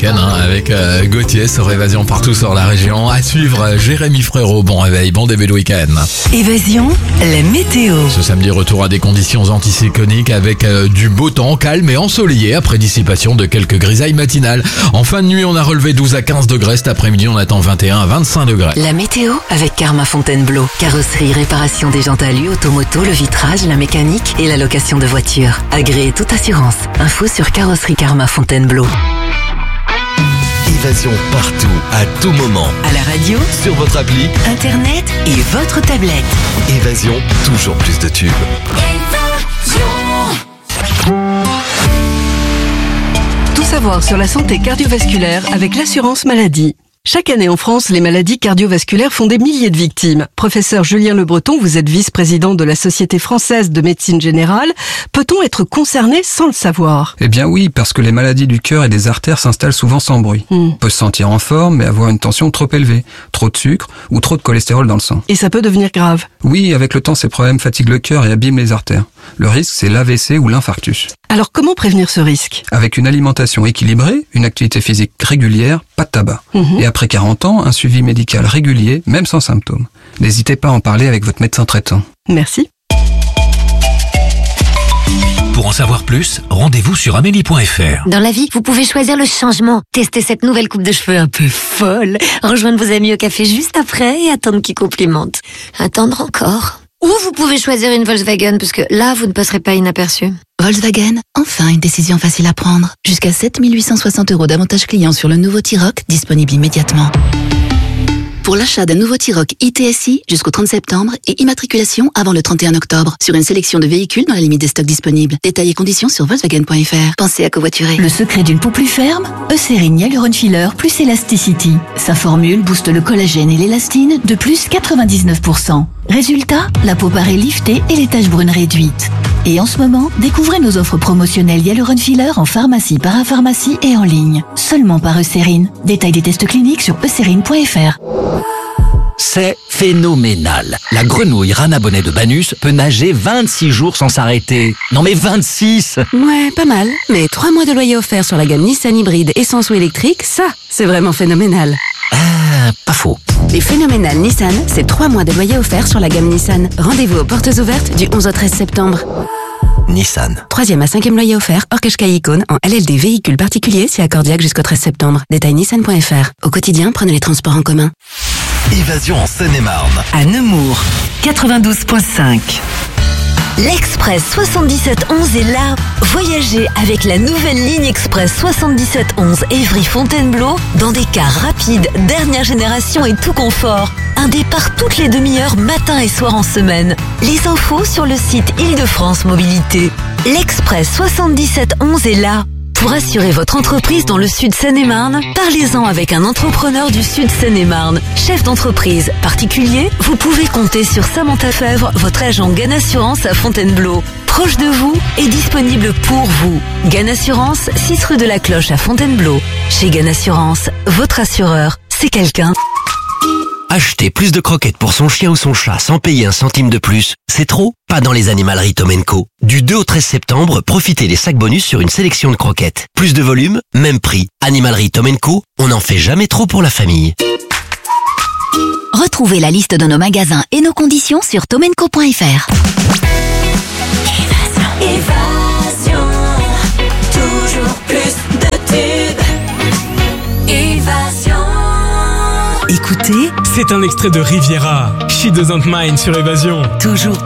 week-end avec Gauthier sur Évasion partout sur la région. À suivre, Jérémy Frérot. Bon réveil, bon début de week-end. Évasion, la météo. Ce samedi, retour à des conditions anticycloniques avec du beau temps, calme et ensoleillé après dissipation de quelques grisailles matinales. En fin de nuit, on a relevé 12 à 15 degrés. Cet après-midi, on attend 21 à 25 degrés. La météo avec Karma Fontainebleau. Carrosserie, réparation des jantes alu, automoto, le vitrage, la mécanique et la location de voitures. Agréé toute assurance. Info sur Carrosserie Karma Fontainebleau. Évasion partout, à tout moment. À la radio, Sur votre appli, internet et votre tablette. Évasion, toujours plus de tubes. Tout savoir sur la santé cardiovasculaire avec l'assurance maladie. Chaque année en France, les maladies cardiovasculaires font des milliers de victimes. Professeur Julien Le Breton, vous êtes vice-président de la Société française de médecine générale. Peut-on être concerné sans le savoir ? Eh bien oui, parce que les maladies du cœur et des artères s'installent souvent sans bruit. On peut se sentir en forme, mais avoir une tension trop élevée, trop de sucre ou trop de cholestérol dans le sang. Et ça peut devenir grave. Oui, avec le temps, ces problèmes fatiguent le cœur et abîment les artères. Le risque, c'est l'AVC ou l'infarctus. Alors comment prévenir ce risque ? Avec une alimentation équilibrée, une activité physique régulière, pas de tabac. Et après 40 ans, un suivi médical régulier, même sans symptômes. N'hésitez pas à en parler avec votre médecin traitant. Merci. Pour en savoir plus, rendez-vous sur amélie.fr. Dans la vie, vous pouvez choisir le changement. Tester cette nouvelle coupe de cheveux un peu folle. Rejoindre vos amis au café juste après et attendre qu'ils complimentent. Attendre encore. Ou vous pouvez choisir une Volkswagen parce que là, vous ne passerez pas inaperçu. Volkswagen, enfin une décision facile à prendre. Jusqu'à 7 860 € d'avantages clients sur le nouveau T-Roc, disponible immédiatement. Pour l'achat d'un nouveau T-Roc ITSI jusqu'au 30 septembre et immatriculation avant le 31 octobre sur une sélection de véhicules dans la limite des stocks disponibles. Détails et conditions sur Volkswagen.fr. Pensez à covoiturer. Le secret d'une peau plus ferme, Eucérine Hyaluron Filler plus Elasticity. Sa formule booste le collagène et l'élastine de plus 99%. Résultat, la peau paraît liftée et les taches brunes réduites. Et en ce moment, découvrez nos offres promotionnelles Hyaluron Filler en pharmacie, parapharmacie et en ligne. Seulement par Eucérine. Détails des tests cliniques sur eucérine.fr. C'est phénoménal. La grenouille Rana Bonnet de Banus peut nager 26 jours sans s'arrêter. Non mais 26! Ouais, pas mal. Mais 3 mois de loyer offert sur la gamme Nissan hybride essence ou électrique, ça, c'est vraiment phénoménal. Pas faux. Les phénoménales Nissan, c'est 3 mois de loyer offert sur la gamme Nissan. Rendez-vous aux portes ouvertes du 11 au 13 septembre. Nissan. 3e à 5e loyer offert, hors Qashqai Icône, en LLD véhicule particulier, c'est accordiaque jusqu'au 13 septembre. Détail nissan.fr. Au quotidien, prenez les transports en commun. Évasion en Seine-et-Marne. À Nemours, 92.5. L'Express 7711 est là. Voyagez avec la nouvelle ligne Express 7711 Évry-Fontainebleau dans des cars rapides, dernière génération et tout confort. Un départ toutes les demi-heures, matin et soir en semaine. Les infos sur le site Île-de-France Mobilité. L'Express 7711 est là. Pour assurer votre entreprise dans le Sud Seine-et-Marne, parlez-en avec un entrepreneur du Sud Seine-et-Marne. Chef d'entreprise, particulier, vous pouvez compter sur Samantha Fèvre, votre agent Gain Assurance à Fontainebleau. Proche de vous et disponible pour vous. Gain Assurance, 6 rue de la Cloche à Fontainebleau. Chez Gain Assurance, votre assureur, c'est quelqu'un. Acheter plus de croquettes pour son chien ou son chat sans payer 1 centime de plus, c'est trop? Pas dans les animaleries Tom & Co. Du 2 au 13 septembre, profitez des sacs bonus sur une sélection de croquettes. Plus de volume, même prix. Animalerie Tom & Co, on n'en fait jamais trop pour la famille. Retrouvez la liste de nos magasins et nos conditions sur tomenco.fr. Évasion, toujours plus de tubes. Évasion. Écoutez, c'est un extrait de Riviera. She Doesn't Mind sur Évasion. toujours